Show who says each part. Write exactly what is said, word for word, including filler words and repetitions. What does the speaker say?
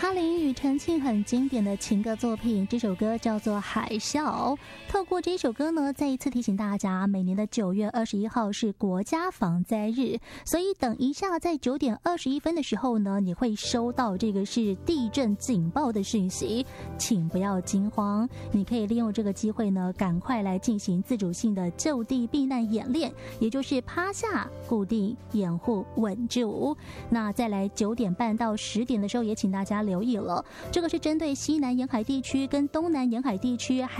Speaker 1: 嘉玲与陈庆很经典的情歌作品，这首歌叫做《海啸》。透过这首歌呢，再一次提醒大家，每年的九月二十一号是国家防灾日，所以等一下在九点二十一分的时候呢，你会收到这个是地震警报的讯息，请不要惊慌，你可以利用这个机会呢，赶快来进行自主性的就地避难演练，也就是趴下、固定、掩护、稳住。那再来九点半到十点的时候，也请大家留意了，这个是针对西南沿海地区跟东南沿海地区还